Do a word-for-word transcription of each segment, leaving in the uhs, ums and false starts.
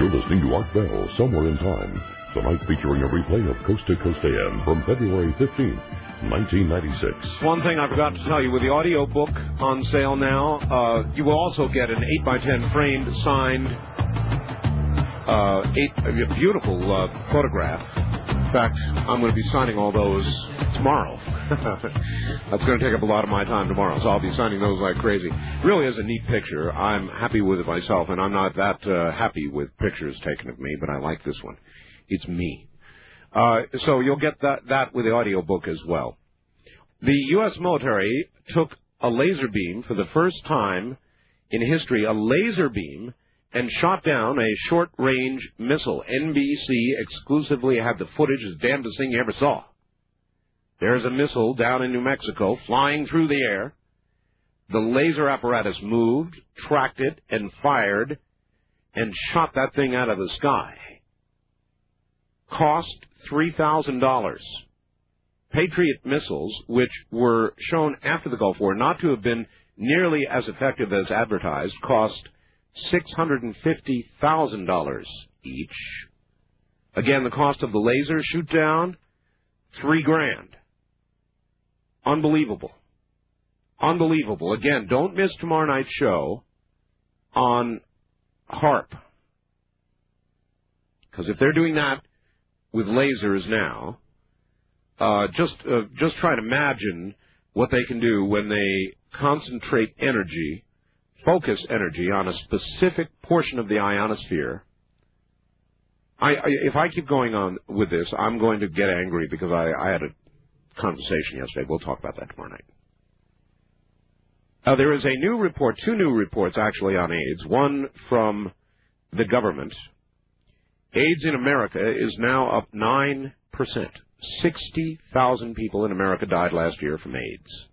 You're listening to Art Bell, Somewhere in Time, tonight featuring a replay of Coast to Coast A M from February fifteenth, nineteen ninety-six. One thing I forgot to tell you, with the audio book on sale now, uh, you will also get an eight by ten framed, signed, uh, eight, a beautiful uh, photograph. In fact, I'm going to be signing all those tomorrow. That's going to take up a lot of my time tomorrow, so I'll be signing those like crazy. Really is a neat picture. I'm happy with it myself, and I'm not that uh, happy with pictures taken of me, but I like this one. It's me. Uh, so you'll get that, that with the audio book as well. The U S military took a laser beam for the first time in history, a laser beam, and shot down a short-range missile. N B C exclusively had the footage, as damnedest thing you ever saw. There's a missile down in New Mexico flying through the air. The laser apparatus moved, tracked it, and fired, and shot that thing out of the sky. Cost three thousand dollars. Patriot missiles, which were shown after the Gulf War not to have been nearly as effective as advertised, cost six hundred fifty thousand dollars each. Again, the cost of the laser shoot down, three grand. Unbelievable. Unbelievable. Again, don't miss tomorrow night's show on HAARP. Because if they're doing that with lasers now, uh, just uh, just try to imagine what they can do when they concentrate energy, focus energy on a specific portion of the ionosphere. I, I, if I keep going on with this, I'm going to get angry because I, I had a conversation yesterday. We'll talk about that tomorrow night. Uh, there is a new report, two new reports actually on AIDS, one from the government. AIDS in America is now up nine percent. sixty thousand people in America died last year from AIDS.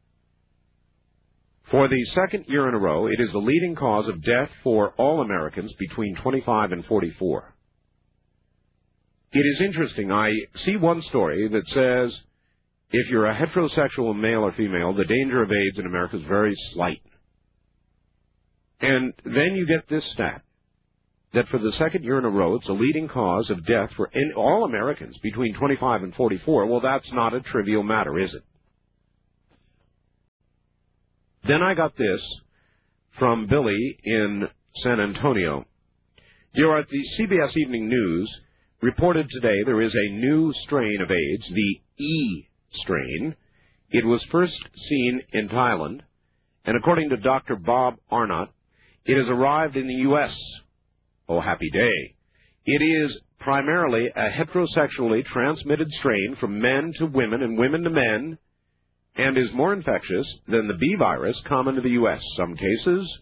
For the second year in a row, it is the leading cause of death for all Americans between twenty-five and forty-four. It is interesting. I see one story that says if you're a heterosexual male or female, the danger of AIDS in America is very slight. And then you get this stat, that for the second year in a row, it's a leading cause of death for in all Americans between twenty-five and forty-four. Well, that's not a trivial matter, is it? Then I got this from Billy in San Antonio. Here at the C B S Evening News, reported today there is a new strain of AIDS, the E strain. It was first seen in Thailand, and according to Doctor Bob Arnott, it has arrived in the U S Oh, happy day. It is primarily a heterosexually transmitted strain from men to women and women to men, and is more infectious than the B virus common to the U S Some cases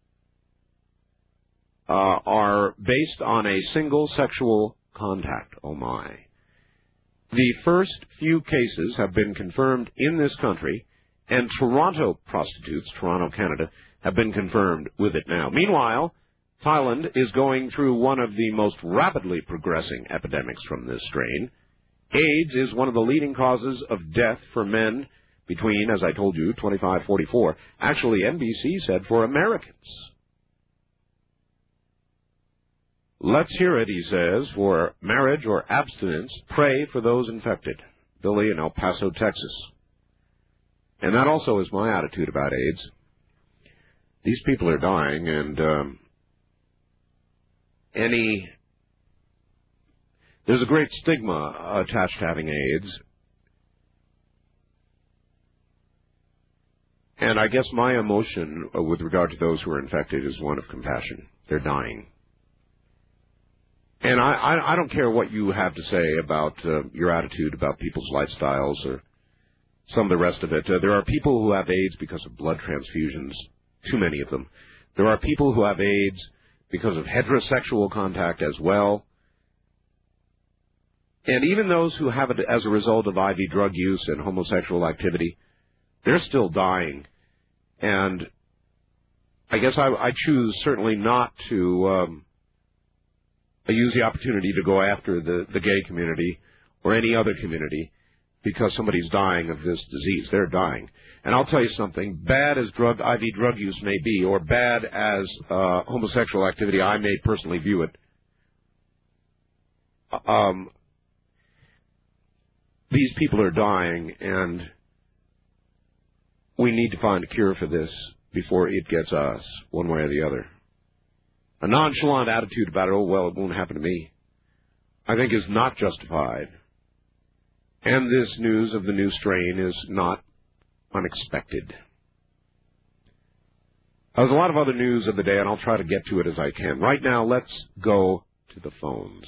uh, are based on a single sexual contact. Oh, my. The first few cases have been confirmed in this country, and Toronto prostitutes, Toronto, Canada, have been confirmed with it now. Meanwhile, Thailand is going through one of the most rapidly progressing epidemics from this strain. AIDS is one of the leading causes of death for men between, as I told you, twenty-five and forty-four. Actually, N B C said for Americans. Let's hear it, he says, for marriage or abstinence, pray for those infected. Billy in El Paso, Texas. And that also is my attitude about AIDS. These people are dying, and um, any... There's a great stigma attached to having AIDS. And I guess my emotion with regard to those who are infected is one of compassion. They're dying. And I, I, I don't care what you have to say about uh, your attitude about people's lifestyles or some of the rest of it. Uh, there are people who have AIDS because of blood transfusions, too many of them. There are people who have AIDS because of heterosexual contact as well. And even those who have it as a result of I V drug use and homosexual activity, they're still dying. And I guess I, I choose certainly not to... Um, I use the opportunity to go after the, the gay community or any other community because somebody's dying of this disease. They're dying. And I'll tell you something, bad as drug I V drug use may be, or bad as uh, homosexual activity I may personally view it, um, these people are dying, and we need to find a cure for this before it gets us, one way or the other. A nonchalant attitude about it, oh, well, it won't happen to me, I think is not justified. And this news of the new strain is not unexpected. There's a lot of other news of the day, and I'll try to get to it as I can. Right now, let's go to the phones.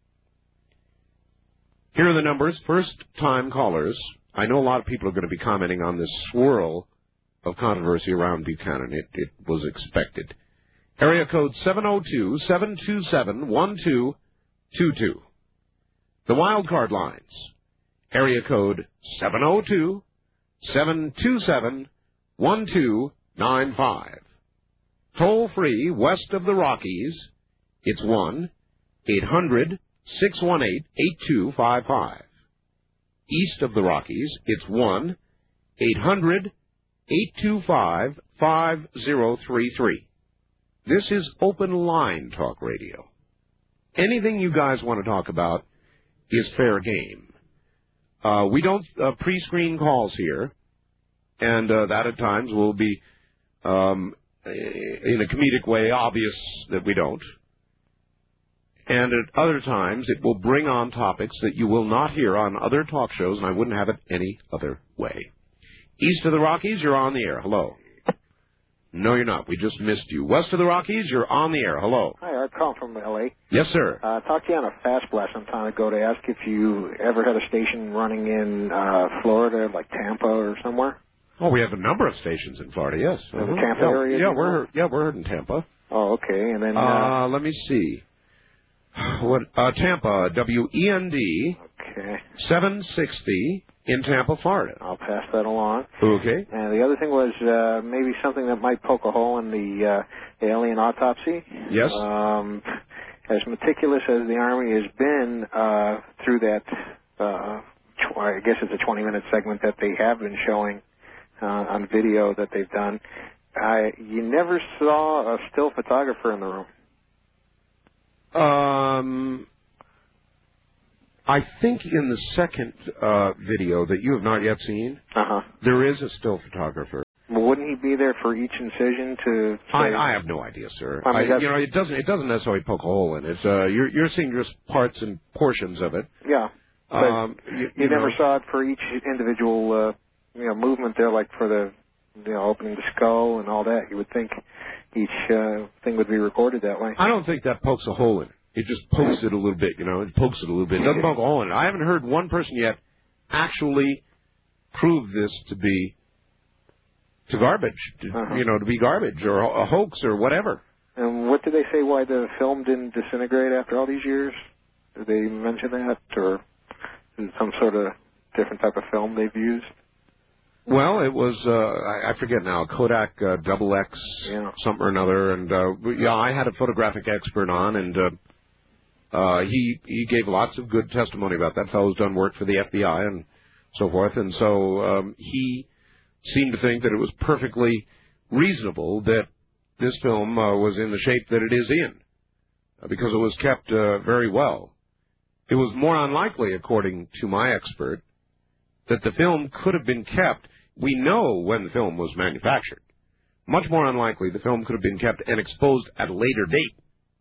Here are the numbers. First-time callers. I know a lot of people are going to be commenting on this swirl of controversy around Buchanan. It, it was expected. Area code seven oh two, seven two seven, one two two two. The wildcard lines. Area code seven oh two, seven two seven, one two nine five. Toll free west of the Rockies, it's one eight hundred, six one eight, eight two five five. East of the Rockies, it's one eight hundred, eight two five, five zero three three. This is open line talk radio. Anything you guys want to talk about is fair game. Uh, we don't uh, pre-screen calls here, and uh, that at times will be, um, in a comedic way, obvious that we don't. And at other times, it will bring on topics that you will not hear on other talk shows, and I wouldn't have it any other way. East of the Rockies, you're on the air. Hello. No, you're not. We just missed you. West of the Rockies, you're on the air. Hello. Hi, I'm calling from L A. Yes, sir. I uh, talked to you on a fast blast some time ago to ask if you ever had a station running in uh, Florida, like Tampa or somewhere. Oh, we have a number of stations in Florida, yes. In mm-hmm. the Tampa yeah, area? Yeah, we're heard, yeah, we're heard in Tampa. Oh, okay. And then... Uh, uh, let me see. What? Uh, Tampa, W E N D, okay. seven sixty in Tampa, Florida. I'll pass that along. Okay. And the other thing was uh, maybe something that might poke a hole in the, uh, the alien autopsy. Yes. Um, as meticulous as the Army has been uh, through that, uh, tw- I guess it's a twenty-minute segment that they have been showing uh, on video that they've done, I, you never saw a still photographer in the room. Um, I think in the second uh, video that you have not yet seen, uh-huh. there is a still photographer. Well, wouldn't he be there for each incision to? I, I have no idea, sir. I mean, I, you know, it doesn't it doesn't necessarily poke a hole in it. Uh, you're you're seeing just parts and portions of it. Yeah. But um, you, you, you never know, saw it for each individual, uh, you know, movement there, like for the, you know, opening the skull and all that. You would think each uh, thing would be recorded that way. I don't think that pokes a hole in it. It just pokes it a little bit, you know. It pokes it a little bit. It doesn't poke a hole in it. I haven't heard one person yet actually prove this to be to garbage, to, uh-huh. you know, to be garbage or a hoax or whatever. And what did they say why the film didn't disintegrate after all these years? Did they mention that, or is it some sort of different type of film they've used? Well, it was, uh, I, I forget now, Kodak uh, double X, yeah. something or another. And, uh, yeah, I had a photographic expert on, and uh, uh, he he gave lots of good testimony about that. Fellow's done work for the F B I and so forth. And so um, he seemed to think that it was perfectly reasonable that this film uh, was in the shape that it is in, uh, because it was kept uh, very well. It was more unlikely, according to my expert, that the film could have been kept. We know when the film was manufactured. Much more unlikely the film could have been kept and exposed at a later date.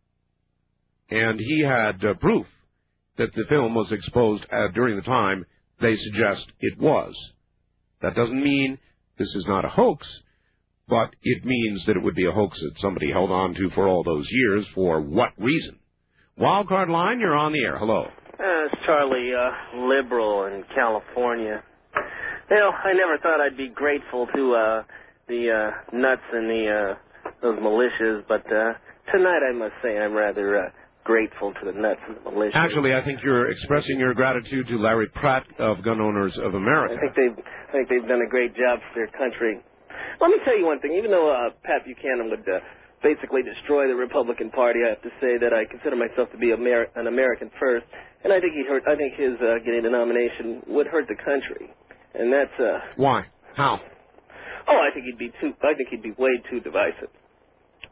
And he had uh, proof that the film was exposed uh, during the time they suggest it was. That doesn't mean this is not a hoax, but it means that it would be a hoax that somebody held on to for all those years. For what reason? Wildcard line, you're on the air. Hello. Uh, it's Charlie, uh, liberal in California. You know, I never thought I'd be grateful to uh, the uh, nuts and the uh, those militias, but uh, tonight I must say I'm rather uh, grateful to the nuts and the militias. Actually, I think you're expressing your gratitude to Larry Pratt of Gun Owners of America. I think they've, I think they've done a great job for their country. Let me tell you one thing. Even though uh, Pat Buchanan would uh, basically destroy the Republican Party, I have to say that I consider myself to be Amer- an American first. And I think he hurt. I think his uh, getting the nomination would hurt the country, and that's. Uh, Why? How? Oh, I think he'd be too. I think he'd be way too divisive.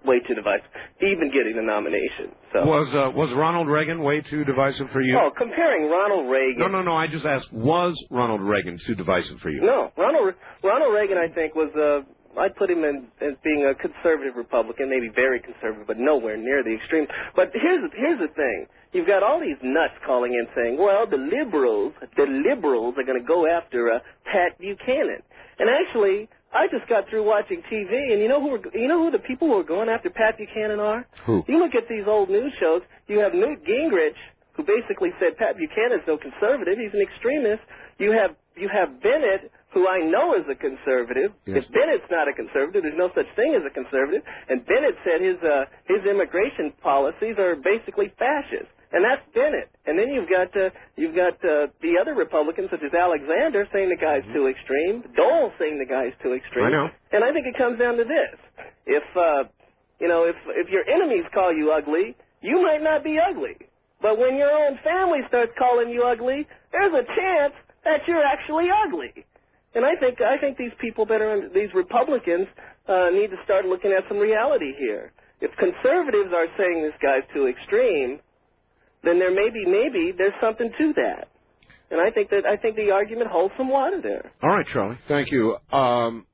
way too divisive, even getting the nomination. So Was uh, was Ronald Reagan way too divisive for you? Oh, comparing Ronald Reagan. No, no, no. I just asked, was Ronald Reagan too divisive for you? No, Ronald Ronald Reagan, I think, was. Uh, I'd put him in as being a conservative Republican, maybe very conservative, but nowhere near the extreme. But here's here's the thing: you've got all these nuts calling in saying, "Well, the liberals, the liberals are going to go after uh, Pat Buchanan." And actually, I just got through watching T V, and you know who are, you know who the people who are going after Pat Buchanan are? Who? You look at these old news shows. You have Newt Gingrich, who basically said Pat Buchanan's no conservative; he's an extremist. You have you have Bennett, who I know is a conservative. Yes. If Bennett's not a conservative, there's no such thing as a conservative. And Bennett said his uh, his immigration policies are basically fascist, and that's Bennett. And then you've got uh, you've got uh, the other Republicans, such as Alexander, saying the guy's mm-hmm. too extreme. Dole saying the guy's too extreme. I know. And I think it comes down to this: if uh, you know, if if your enemies call you ugly, you might not be ugly. But when your own family starts calling you ugly, there's a chance that you're actually ugly. And I think I think these people that are these Republicans uh, need to start looking at some reality here. If conservatives are saying this guy's too extreme, then there may be maybe there's something to that. And I think that I think the argument holds some water there. All right, Charlie. Thank you. Um,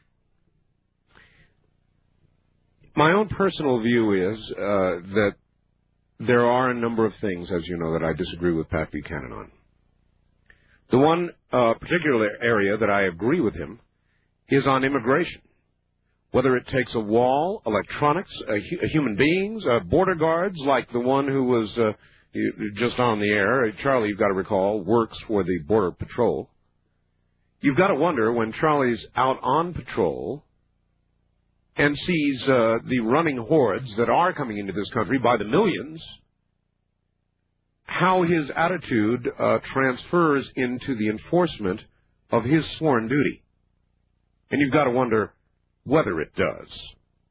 my own personal view is uh, that there are a number of things, as you know, that I disagree with Pat Buchanan on. The one uh, particular area that I agree with him is on immigration. Whether it takes a wall, electronics, uh, hu- human beings, uh, border guards like the one who was uh, just on the air, Charlie, you've got to recall, works for the Border Patrol. You've got to wonder when Charlie's out on patrol and sees uh, the running hordes that are coming into this country by the millions, how his attitude uh, transfers into the enforcement of his sworn duty. And you've got to wonder whether it does.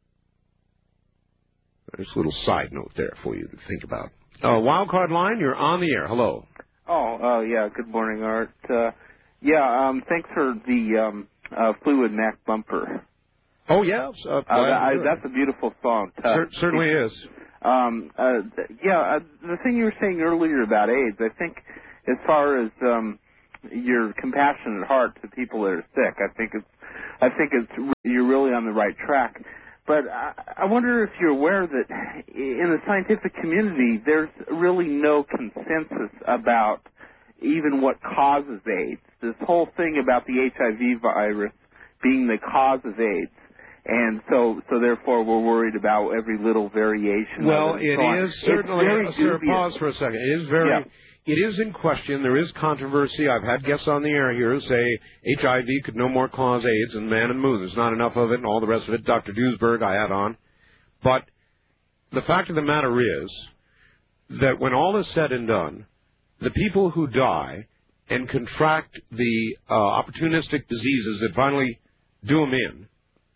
There's a little side note there for you to think about. Uh, Wildcard line, you're on the air. Hello. Oh, uh, yeah, good morning, Art. Uh, yeah, um, thanks for the um, uh, Fleetwood Mac bumper. Oh, yeah? Uh, uh, I, that's a beautiful song. Uh, Cer- certainly is. Um, uh, yeah, uh, the thing you were saying earlier about AIDS, I think as far as um, your compassionate heart to people that are sick, I think it's, I think it's you're really on the right track. But I, I wonder if you're aware that in the scientific community, there's really no consensus about even what causes AIDS. This whole thing about the H I V virus being the cause of AIDS. And so, so therefore, we're worried about every little variation. Well, of it, it so is certainly. Uh, Sir, pause for a second. It is very. Yeah. It is in question. There is controversy. I've had guests on the air here who say H I V could no more cause AIDS than man and moon. There's not enough of it, and all the rest of it. Doctor Duesberg, I had on. But the fact of the matter is that when all is said and done, the people who die and contract the uh, opportunistic diseases that finally do them in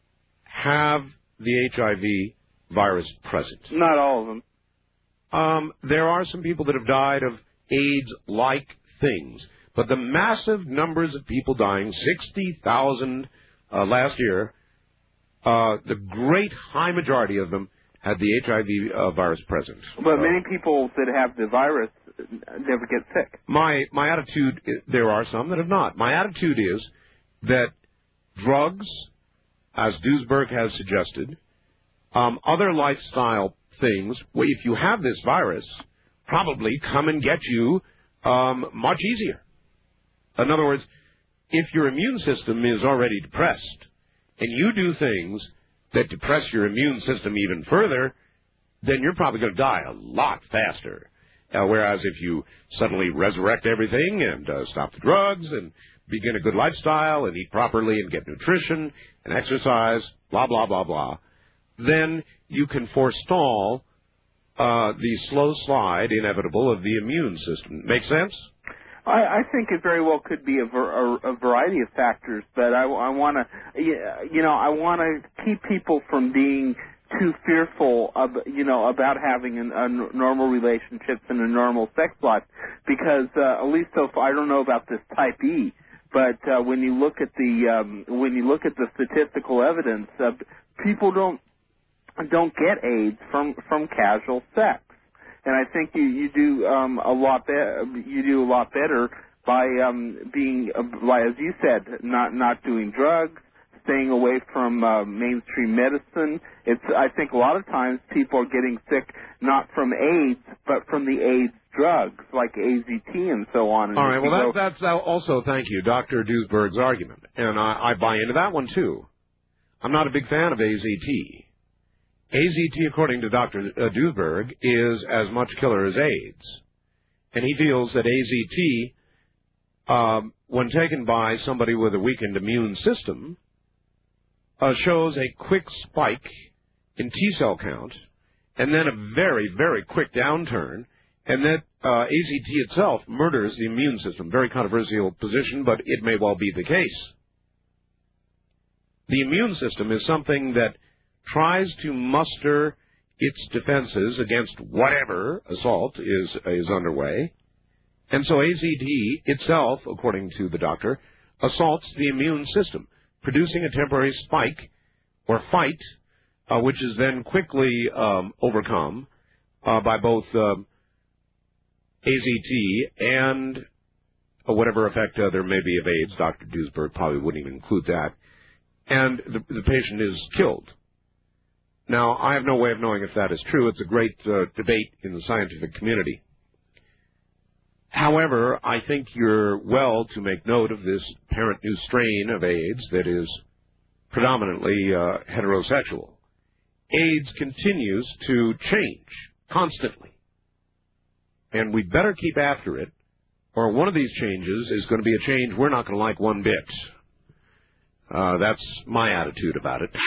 have the H I V virus present. Not all of them. Um, there are some people that have died of AIDS-like things, but the massive numbers of people dying, sixty thousand uh, last year, uh, the great high majority of them had the H I V uh, virus present. But uh, many people that have the virus never get sick. My my attitude, there are some that have not. My attitude is that drugs, as Duesberg has suggested, um, other lifestyle things, well, if you have this virus, probably come and get you um, much easier. In other words, if your immune system is already depressed and you do things that depress your immune system even further, then you're probably going to die a lot faster. Uh, whereas if you suddenly resurrect everything and uh, stop the drugs and begin a good lifestyle and eat properly and get nutrition and exercise, blah, blah, blah, blah, then you can forestall uh, the slow slide, inevitable, of the immune system. Make sense? I, I think it very well could be a, ver, a, a variety of factors, but I, I want to, you know, I want to keep people from being too fearful of, you know, about having an, a normal relationships and a normal sex life, because uh, at least so far, I don't know about this type E, but uh, when you look at the um, when you look at the statistical evidence, uh, people don't don't get AIDS from from casual sex. And I think you you do um, a lot be- you do a lot better by um, being, uh, by, as you said, not not doing drugs, staying away from uh, mainstream medicine. It's I think a lot of times people are getting sick not from AIDS but from the AIDS drugs like A Z T and so on. And all right, well, go, that, that's also, thank you, Doctor Duesberg's argument, and I, I buy into that one too. I'm not a big fan of A Z T. A Z T, according to Doctor Duesberg, is as much killer as AIDS. And he feels that A Z T, um, when taken by somebody with a weakened immune system, uh, shows a quick spike in T-cell count, and then a very, very quick downturn, and that uh, A Z T itself murders the immune system. Very controversial position, but it may well be the case. The immune system is something that tries to muster its defenses against whatever assault is is underway. And so A Z T itself, according to the doctor, assaults the immune system, producing a temporary spike or fight, uh, which is then quickly um, overcome uh, by both um, A Z T and uh, whatever effect uh, there may be of AIDS. Doctor Duesberg probably wouldn't even include that. And the, the patient is killed. Now, I have no way of knowing if that is true. It's a great uh, debate in the scientific community. However, I think you're well to make note of this apparent new strain of AIDS that is predominantly uh, heterosexual. AIDS continues to change constantly, and we'd better keep after it, or one of these changes is going to be a change we're not going to like one bit. Uh, that's my attitude about it.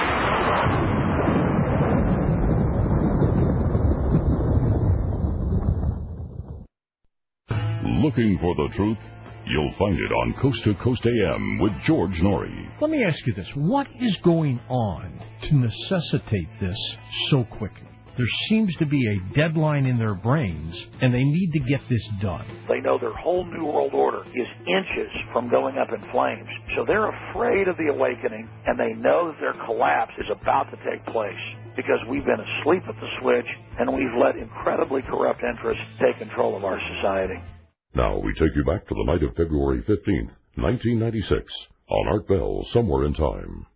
Looking for the truth? You'll find it on Coast to Coast A M with George Norrie. Let me ask you this. What is going on to necessitate this so quickly? There seems to be a deadline in their brains, and they need to get this done. They know their whole New World Order is inches from going up in flames. So they're afraid of the awakening, and they know that their collapse is about to take place because we've been asleep at the switch, and we've let incredibly corrupt interests take control of our society. Now we take you back to the night of February fifteenth, nineteen ninety-six, on Art Bell, Somewhere in Time.